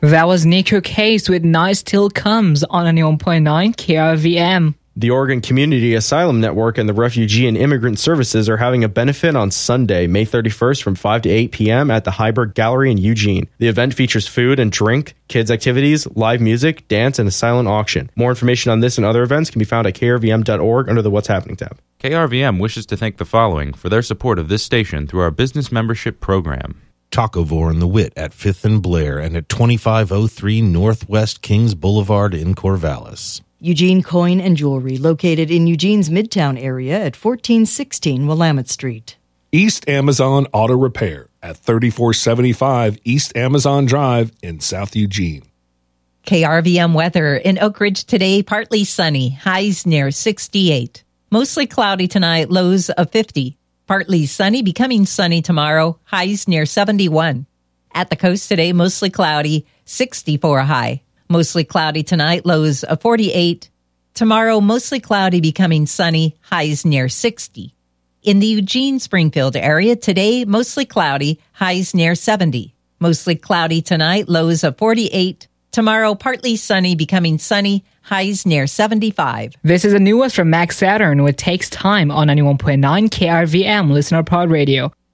That was Nico Case with Night Still Comes on 91.9 KRVM. The Oregon Community Asylum Network and the Refugee and Immigrant Services are having a benefit on Sunday, May 31st from 5 to 8 p.m. at the Heiberg Gallery in Eugene. The event features food and drink, kids' activities, live music, dance, and a silent auction. More information on this and other events can be found at krvm.org under the What's Happening tab. KRVM wishes to thank the following for their support of this station through our business membership program. Tacovore and the Wit at 5th and Blair and at 2503 Northwest Kings Boulevard in Corvallis. Eugene Coin and Jewelry, located in Eugene's Midtown area at 1416 Willamette Street. East Amazon Auto Repair at 3475 East Amazon Drive in South Eugene. KRVM weather in Oak Ridge today, partly sunny, highs near 68. Mostly cloudy tonight, lows of 50. Partly sunny, becoming sunny tomorrow, highs near 71. At the coast today, mostly cloudy, 64 high. Mostly cloudy tonight, lows of 48. Tomorrow, mostly cloudy, becoming sunny, highs near 60. In the Eugene-Springfield area, today, mostly cloudy, highs near 70. Mostly cloudy tonight, lows of 48. Tomorrow, partly sunny, becoming sunny, highs near 75. This is the newest from Max Saturn with Takes Time on 91.9 KRVM Listener Pod Radio.